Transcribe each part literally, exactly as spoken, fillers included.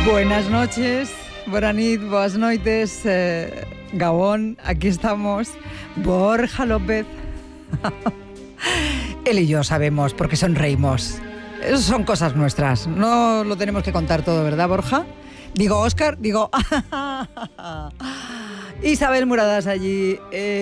Buenas noches, buenas nit, boas noites, eh, Gabón, aquí estamos, Borja López. Él y yo sabemos por qué sonreímos. Eso son cosas nuestras, no lo tenemos que contar todo, ¿verdad, Borja? Digo, Óscar, digo... Isabel Muradas allí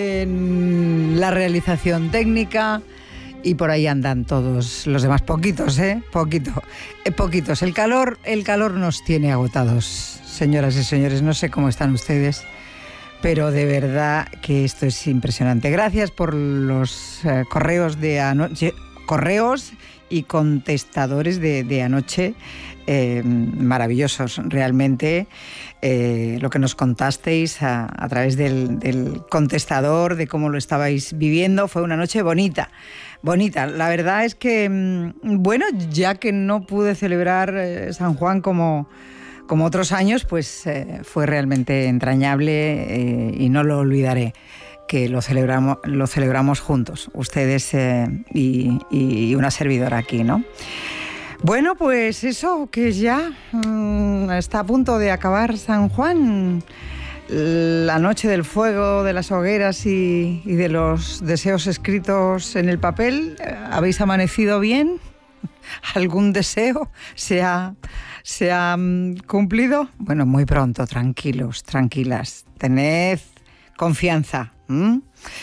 en la realización técnica y por ahí andan todos los demás, poquitos, ¿eh? Poquito, eh, poquitos. El calor, el calor nos tiene agotados, señoras y señores, no sé cómo están ustedes, pero de verdad que esto es impresionante. Gracias por los eh, correos de anoche, correos y contestadores de, de anoche, eh, maravillosos, realmente. Eh, lo que nos contasteis a, a través del, del contestador, de cómo lo estabais viviendo, fue una noche bonita, bonita. La verdad es que, bueno, ya que no pude celebrar eh, San Juan como, como otros años, pues eh, fue realmente entrañable eh, y no lo olvidaré, que lo celebramos, lo celebramos juntos, ustedes eh, y, y una servidora aquí, ¿no? Bueno, pues eso, que ya mmm, está a punto de acabar San Juan, la noche del fuego, de las hogueras y, y de los deseos escritos en el papel. ¿Habéis amanecido bien? ¿Algún deseo se ha, se ha um, cumplido? Bueno, muy pronto, tranquilos, tranquilas, tened confianza. ¿Mm?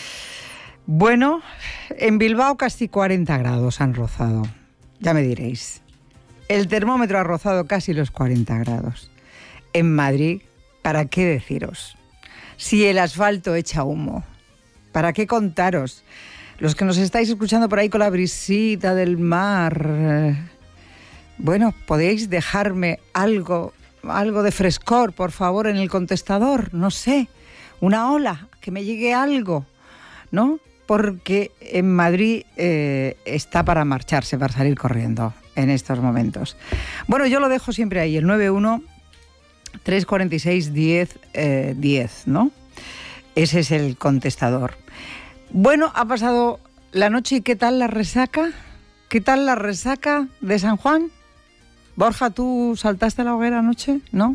Bueno, en Bilbao casi cuarenta grados han rozado, ya me diréis. El termómetro ha rozado casi los cuarenta grados. En Madrid, ¿para qué deciros? Si el asfalto echa humo, ¿para qué contaros? Los que nos estáis escuchando por ahí con la brisita del mar, eh, bueno, ¿podéis dejarme algo, algo de frescor, por favor, en el contestador? No sé, una ola, que me llegue algo, ¿no? Porque en Madrid eh, está para marcharse, para salir corriendo en estos momentos. Bueno, yo lo dejo siempre ahí, el nueve uno, tres cuatro seis, diez, diez, ¿no? Ese es el contestador. Bueno, ha pasado la noche y ¿qué tal la resaca? ¿Qué tal la resaca de San Juan? Borja, ¿tú saltaste a la hoguera anoche? ¿No?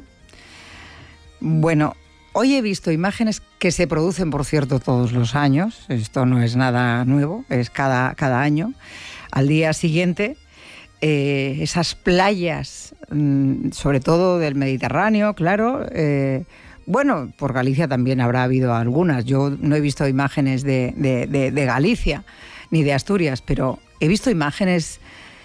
Bueno, hoy he visto imágenes que se producen, por cierto, todos los años. Esto no es nada nuevo, es cada, cada año. Al día siguiente, eh, esas playas, mmm, sobre todo del Mediterráneo, claro. Eh, bueno, por Galicia también habrá habido algunas. Yo no he visto imágenes de, de, de, de Galicia ni de Asturias, pero he visto imágenes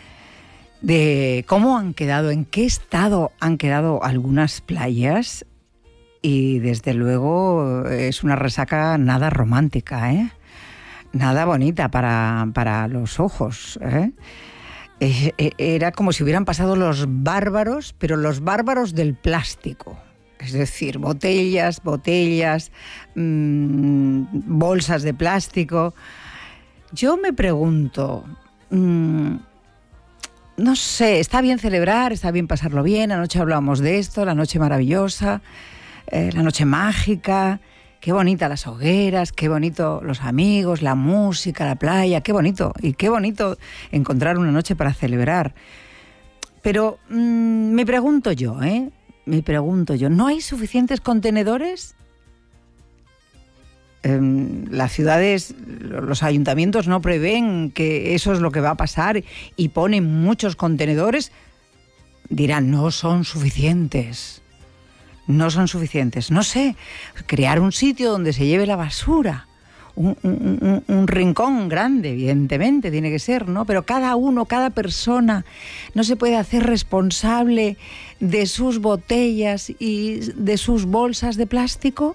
de cómo han quedado, en qué estado han quedado algunas playas. Y desde luego es una resaca nada romántica, ¿eh? Nada bonita para, para los ojos, ¿eh? Era como si hubieran pasado los bárbaros, pero los bárbaros del plástico. Es decir, botellas, botellas, mmm, bolsas de plástico. Yo me pregunto, mmm, no sé, está bien celebrar, está bien pasarlo bien. Anoche hablábamos de esto, la noche maravillosa. Eh, la noche mágica, qué bonita las hogueras, qué bonito los amigos, la música, la playa, qué bonito, y qué bonito encontrar una noche para celebrar. Pero mmm, me pregunto yo, ¿eh? Me pregunto yo, ¿no hay suficientes contenedores? Eh, las ciudades, los ayuntamientos no prevén que eso es lo que va a pasar y ponen muchos contenedores. Dirán, no son suficientes. No son suficientes. No sé, crear un sitio donde se lleve la basura. Un, un, un, un rincón grande, evidentemente, tiene que ser, ¿no? Pero cada uno, cada persona, no se puede hacer responsable de sus botellas y de sus bolsas de plástico.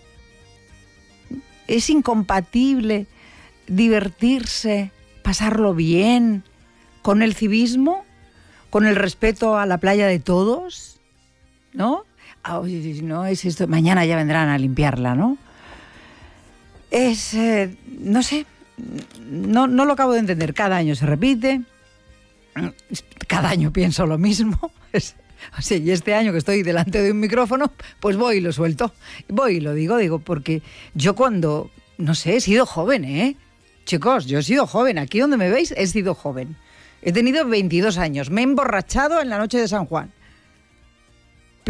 Es incompatible divertirse, pasarlo bien, con el civismo, con el respeto a la playa de todos, ¿no? Ay, no es esto, mañana ya vendrán a limpiarla, ¿no? Es, eh, no sé, no, no lo acabo de entender. Cada año se repite, cada año pienso lo mismo. Es, o sea, y este año que estoy delante de un micrófono, pues voy y lo suelto. Voy y lo digo, digo, porque yo cuando, no sé, he sido joven, ¿eh? Chicos, yo he sido joven. Aquí donde me veis, he sido joven. He tenido veintidós años. Me he emborrachado en la noche de San Juan.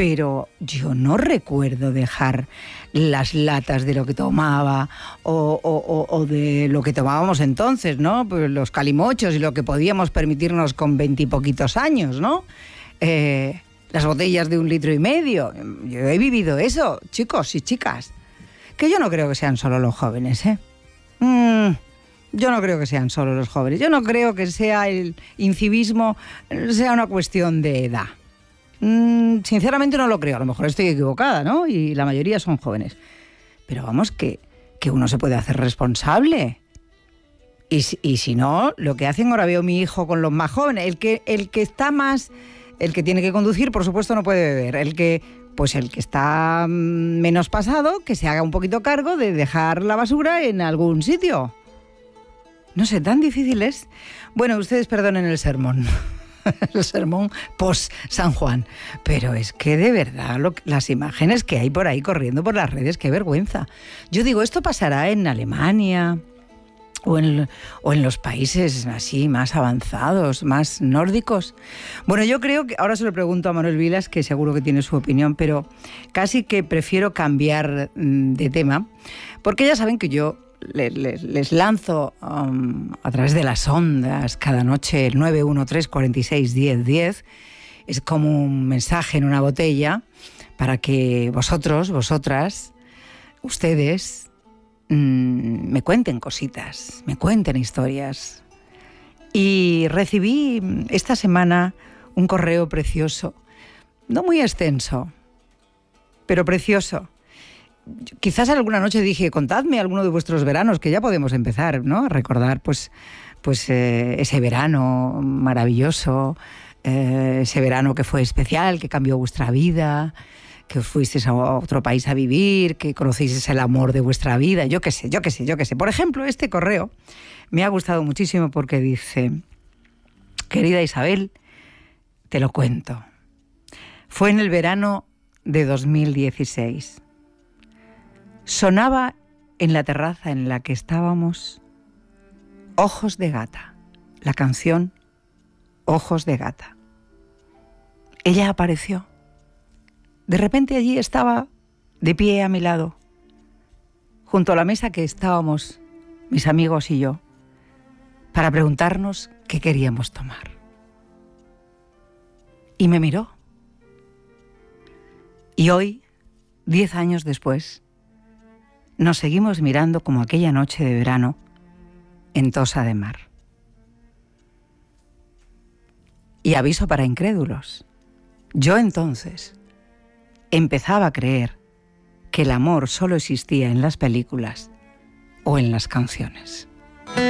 pero yo no recuerdo dejar las latas de lo que tomaba o, o, o, o de lo que tomábamos entonces, ¿no? Pues los calimochos y lo que podíamos permitirnos con veintipoquitos años, ¿no? Eh, las botellas de un litro y medio. Yo he vivido eso, chicos y chicas. Que yo no creo que sean solo los jóvenes, ¿eh? Mm, yo no creo que sean solo los jóvenes. Yo no creo que sea el incivismo, sea una cuestión de edad. Mm, sinceramente no lo creo. A lo mejor estoy equivocada, ¿no? Y la mayoría son jóvenes. Pero vamos, que, que uno se puede hacer responsable. Y, y si no, lo que hacen, ahora veo mi hijo con los más jóvenes. El que, el que está más... El que tiene que conducir, por supuesto, no puede beber. El que... Pues el que está menos pasado, que se haga un poquito cargo de dejar la basura en algún sitio. No sé, tan difícil es. Bueno, ustedes perdonen el sermón, el sermón post San Juan, pero es que de verdad lo, las imágenes que hay por ahí corriendo por las redes, qué vergüenza. Yo digo, esto pasará en Alemania o en, o en los países así más avanzados, más nórdicos. Bueno, yo creo que, ahora se lo pregunto a Manuel Vilas, que seguro que tiene su opinión, pero casi que prefiero cambiar de tema, porque ya saben que yo les, les, les lanzo um, a través de las ondas cada noche el nueve uno tres, cuatro seis, diez, diez, es como un mensaje en una botella para que vosotros, vosotras, ustedes... me cuenten cositas, me cuenten historias. Y recibí esta semana un correo precioso, no muy extenso, pero precioso. Quizás alguna noche dije, contadme alguno de vuestros veranos, que ya podemos empezar, ¿no? A recordar pues, pues, eh, ese verano maravilloso, eh, ese verano que fue especial, que cambió vuestra vida, que fuisteis a otro país a vivir, que conocéis el amor de vuestra vida, yo qué sé, yo qué sé, yo qué sé. Por ejemplo, este correo me ha gustado muchísimo porque dice: querida Isabel, te lo cuento. Fue en el verano de dos mil dieciséis. Sonaba en la terraza en la que estábamos Ojos de Gata, la canción Ojos de Gata. Ella apareció. De repente allí estaba de pie a mi lado, junto a la mesa que estábamos mis amigos y yo, para preguntarnos qué queríamos tomar. Y me miró. Y hoy, diez años después, nos seguimos mirando como aquella noche de verano en Tossa de Mar. Y aviso para incrédulos. Yo entonces empezaba a creer que el amor solo existía en las películas o en las canciones.